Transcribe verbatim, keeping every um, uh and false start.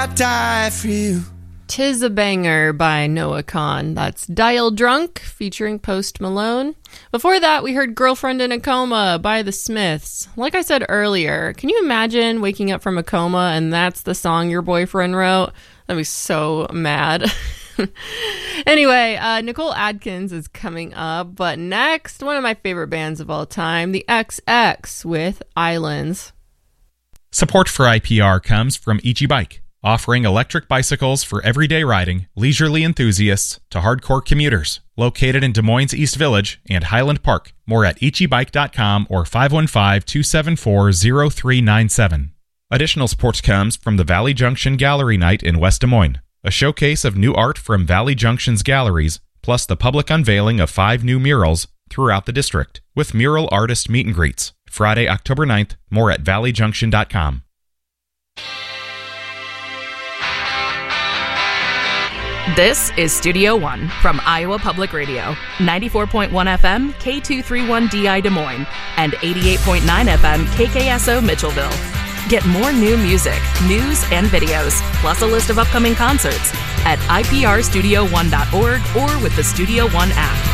I die for you. Tis a Banger by Noah Kahan. That's Dial Drunk featuring Post Malone. Before that, we heard Girlfriend in a Coma by The Smiths. Like I said earlier, can you imagine waking up from a coma and that's the song your boyfriend wrote? That'd be so mad. Anyway, uh, Nicole Adkins is coming up, but next, one of my favorite bands of all time, the X X with Islands. Support for I P R comes from Ichi Bike, offering electric bicycles for everyday riding, leisurely enthusiasts to hardcore commuters. Located in Des Moines East Village and Highland Park. More at ichi bike dot com or five one five, two seven four, zero three nine seven. Additional support comes from the Valley Junction Gallery Night in West Des Moines, a showcase of new art from Valley Junction's galleries, plus the public unveiling of five new murals throughout the district, with mural artist meet and greets. Friday, October ninth, more at valley junction dot com. This is Studio One from Iowa Public Radio, ninety-four point one F M, K two thirty-one D I Des Moines, and eighty-eight point nine F M, K K S O Mitchellville. Get more new music, news, and videos, plus a list of upcoming concerts at I P R studio one dot org or with the Studio One app.